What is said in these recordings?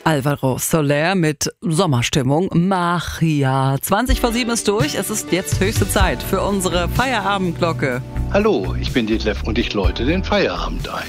Alvaro Soler mit Sommerstimmung Magia. 7:20 ist durch. Es ist jetzt höchste Zeit für unsere Feierabendglocke. Hallo, ich bin Detlef und ich läute den Feierabend ein.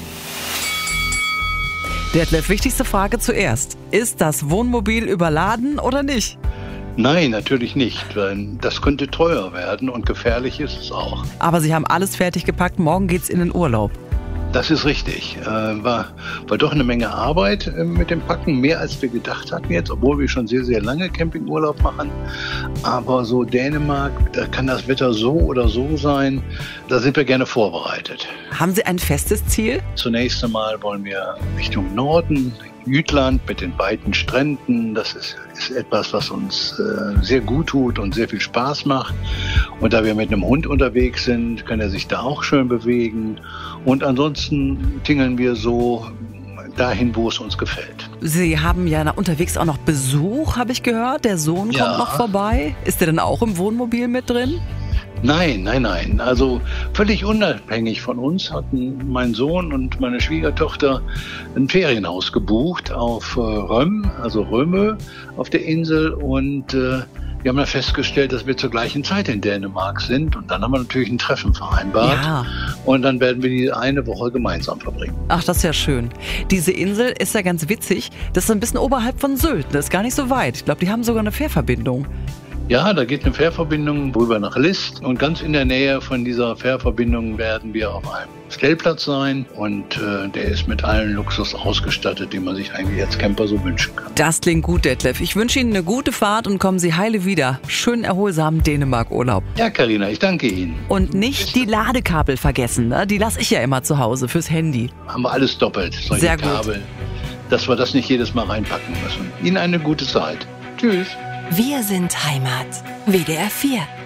Detlef, wichtigste Frage zuerst. Ist das Wohnmobil überladen oder nicht? Nein, natürlich nicht, weil das könnte teuer werden und gefährlich ist es auch. Aber Sie haben alles fertig gepackt. Morgen geht's in den Urlaub. Das ist richtig. War doch eine Menge Arbeit mit dem Packen, mehr als wir gedacht hatten jetzt, obwohl wir schon sehr, sehr lange Campingurlaub machen. Aber so Dänemark, da kann das Wetter so oder so sein, da sind wir gerne vorbereitet. Haben Sie ein festes Ziel? Zunächst einmal wollen wir Richtung Norden, Jütland mit den weiten Stränden. Das ist etwas, was uns sehr gut tut und sehr viel Spaß macht. Und da wir mit einem Hund unterwegs sind, kann er sich da auch schön bewegen. Und ansonsten tingeln wir so dahin, wo es uns gefällt. Sie haben ja unterwegs auch noch Besuch, habe ich gehört. Der Sohn kommt noch vorbei. Ist der denn auch im Wohnmobil mit drin? Nein. Also völlig unabhängig von uns hatten mein Sohn und meine Schwiegertochter ein Ferienhaus gebucht auf Römö auf der Insel und wir haben dann festgestellt, dass wir zur gleichen Zeit in Dänemark sind und dann haben wir natürlich ein Treffen vereinbart. Ja. Und dann werden wir die eine Woche gemeinsam verbringen. Ach, das ist ja schön. Diese Insel ist ja ganz witzig. Das ist ein bisschen oberhalb von Sylt. Das ist gar nicht so weit. Ich glaube, die haben sogar eine Fährverbindung. Ja, da geht eine Fährverbindung rüber nach List und ganz in der Nähe von dieser Fährverbindung werden wir auf einem Stellplatz sein und der ist mit allen Luxus ausgestattet, den man sich eigentlich als Camper so wünschen kann. Das klingt gut, Detlef. Ich wünsche Ihnen eine gute Fahrt und kommen Sie heile wieder. Schönen erholsamen Dänemark-Urlaub. Ja, Carina, ich danke Ihnen. Und nicht die Ladekabel vergessen, ne? Die lasse ich ja immer zu Hause fürs Handy. Haben wir alles doppelt, solche Sehr gut. Kabel, dass wir das nicht jedes Mal reinpacken müssen. Ihnen eine gute Zeit. Tschüss. Wir sind Heimat. WDR 4.